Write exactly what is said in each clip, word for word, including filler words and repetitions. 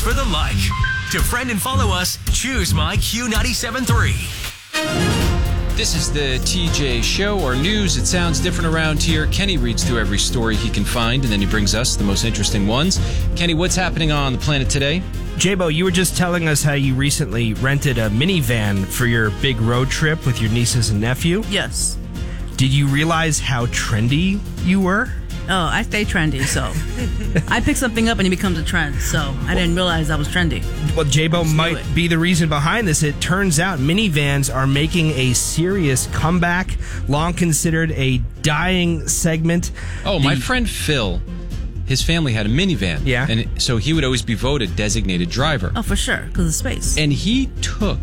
for the like. To friend and follow us, choose My Q ninety-seven point three. This is the T J Show, or news. It sounds different around here. Kenny reads through every story he can find, and then he brings us the most interesting ones. Kenny, what's happening on the planet today? J-Bo, you were just telling us how you recently rented a minivan for your big road trip with your nieces and nephew. Yes. Did you realize how trendy you were? Oh, I stay trendy, so I pick something up and it becomes a trend. So I didn't realize I was trendy. Well, J-Bo Just might be the reason behind this. It turns out minivans are making a serious comeback, long considered a dying segment. Oh, my friend Phil, his family had a minivan. Yeah. And so he would always be voted designated driver. Oh, for sure, because of space. And he took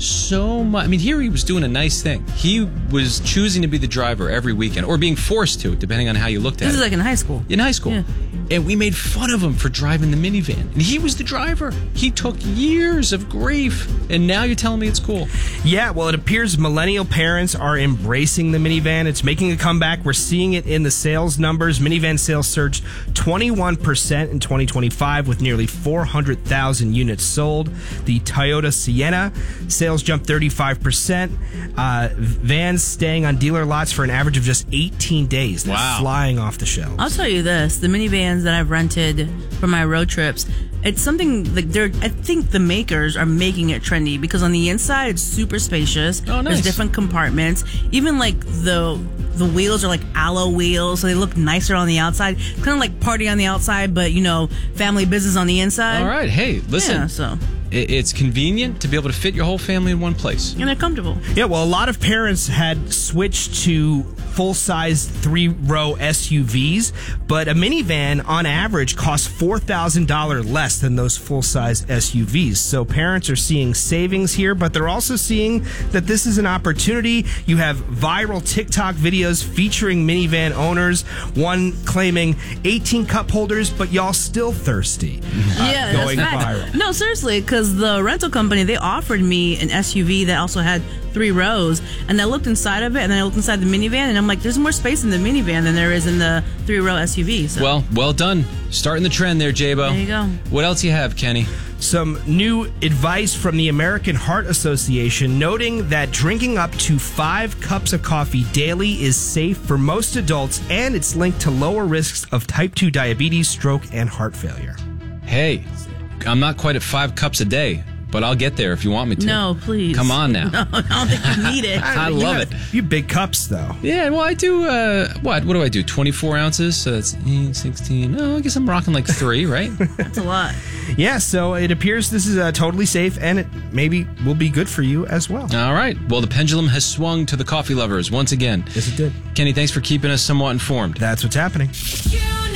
so much. I mean, here he was doing a nice thing. He was choosing to be the driver every weekend, or being forced to, depending on how you looked at This it. is like in high school. In high school. Yeah. And we made fun of him for driving the minivan. And he was the driver. He took years of grief. And now you're telling me it's cool. Yeah, well, it appears millennial parents are embracing the minivan. It's making a comeback. We're seeing it in the sales numbers. Minivan sales surged twenty-one percent in twenty twenty-five with nearly four hundred thousand units sold. The Toyota Sienna sales jumped thirty-five percent. Uh, vans staying on dealer lots for an average of just eighteen days. They're Wow. flying off the shelves. I'll tell you this: the minivans that I've rented for my road trips, it's something like they're. I think the makers are making it trendy because on the inside it's super spacious. Oh, nice. There's different compartments. Even like the the wheels are like alloy wheels, so they look nicer on the outside. It's kind of like party on the outside, but you know, family business on the inside. All right. Hey, listen. Yeah, so. It- It's convenient to be able to fit your whole family in one place. And they're comfortable. Yeah, well, a lot of parents had switched to full-size three-row S U Vs, but a minivan, on average, costs four thousand dollars less than those full-size S U Vs. So parents are seeing savings here, but they're also seeing that this is an opportunity. You have viral TikTok videos featuring minivan owners, one claiming eighteen cup holders, but y'all still thirsty. Uh, Yeah, going that's fact. viral. No, seriously, because the rental company, they offered me an S U V that also had three rows, and I looked inside of it, and then I looked inside the minivan, and I'm like, there's more space in the minivan than there is in the three-row S U V. So. Well, well done. Starting the trend there, J-Bo. There you go. What else you have, Kenny? Some new advice from the American Heart Association noting that drinking up to five cups of coffee daily is safe for most adults, and it's linked to lower risks of type two diabetes, stroke, and heart failure. Hey, I'm not quite at five cups a day, but I'll get there if you want me to. No, please. Come on now. No, I don't think you need it. I love it. You big cups, though. Yeah, well, I do, uh, what? What do I do? twenty-four ounces? So that's eight, sixteen. Oh, I guess I'm rocking like three, right? That's a lot. Yeah, so it appears this is uh, totally safe, and it maybe will be good for you as well. All right. Well, the pendulum has swung to the coffee lovers once again. Yes, it did. Kenny, thanks for keeping us somewhat informed. That's what's happening.